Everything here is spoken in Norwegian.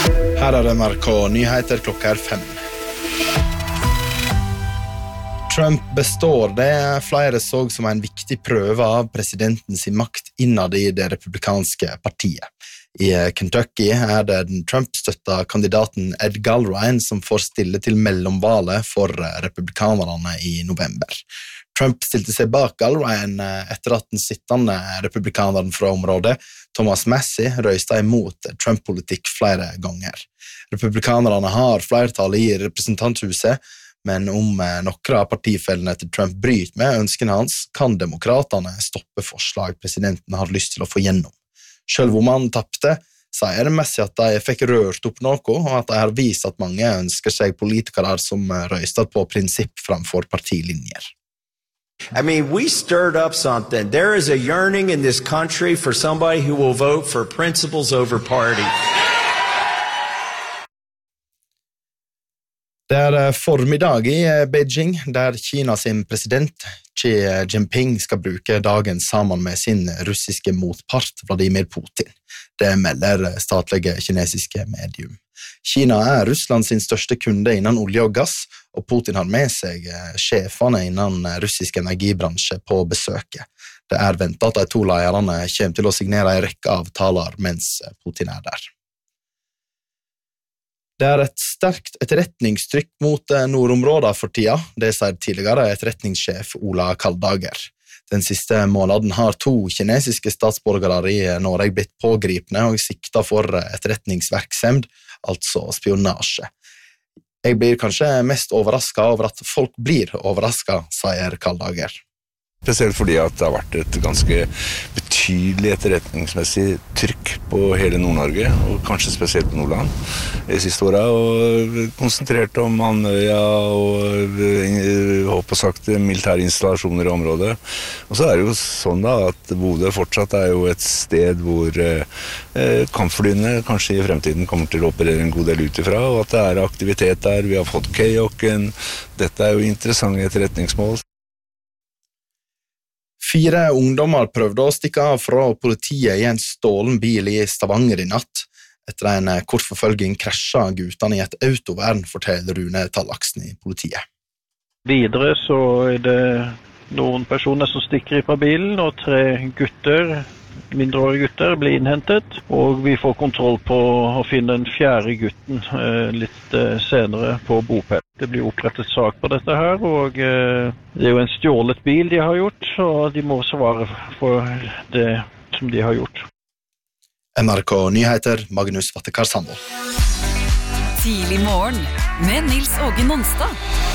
Her det NRK Nyheter klokka 5. Trump består. Det flere så som en viktig prøve av presidenten sin makt innad i det republikanske partiet. I Kentucky det den Trump-støtta kandidaten Ed Gallrein som får stille til mellomvalet for republikanerne i november. Trump stilte seg bak Gallrein etter at den sittende republikaneren fra området, Thomas Massie, røysta imot Trump-politikk flere ganger. Republikanerne har flertall i representanthuset, men om noen av partifellene til Trump bryter med ønskene hans, kan demokratene stoppe forslag presidenten har lyst til å få gjennom. Selv om han tappte, sier Massie at de fikk rørt opp noe, og at de har vist at mange ønsker seg politikere som røyster på prinsipp framfor partilinjer. I mean, we stirred up something. There is a yearning in this country for somebody who will vote for principles over party. Det formiddag i Beijing, der Kina sin president Xi Jinping skal bruke dagen sammen med sin russiske motpart Vladimir Putin. Det melder statlige kinesiske medium. Kina Russland sin største kunde innen olje og gass, og Putin har med seg sjefene innen russisk energibransje på besøket. Det ventet at de to lederne kommer til å signere en rekke avtaler mens Putin der. Det et sterkt etterretningstrykk mot nordområder for tida, det sier tidligere etterretningssjef Ola Kaldager. Den siste måneden har 2 kinesiske statsborgere i Norge blitt pågripne og sikta for etterretningsverksemd, altså spionasje. Jeg blir kanskje mest overrasket over at folk blir overrasket, sier Kaldager. Spesielt fordi at det har vært et ganske betydelig etterretningsmessig trykk på hele Nord-Norge, og kanskje spesielt på Nordland de siste årene, og konsentrert om Andøya og håp og sagt militære installasjoner i området. Og så det jo sånn da at Bodø fortsatt jo et sted hvor kampflyene kanskje i fremtiden kommer til å operere en god del utifra, og at det aktivitet der. Vi har fått kajakken. Dette jo interessante etterretningsmål. 4 ungdommer prøvde å stikke av fra politiet i en stålen bil i Stavanger i natt. Etter en kort forfølging krasjet guttene i et autovern, forteller Rune Tallaksen i politiet. Videre så det noen personer som stikker fra bilen, og 3 gutter, mindreårige gutter, blir innhentet. Og vi får kontroll på å finne den 4. gutten litt senere på bopel. Det blir opprettet sak på dette her, og det jo en stjålet bil de har gjort, og de må svare for det som de har gjort. NRK Nyheter, Magnus Vattekar Sandvold. Tidlig morgen med Nils Åge Nonstad.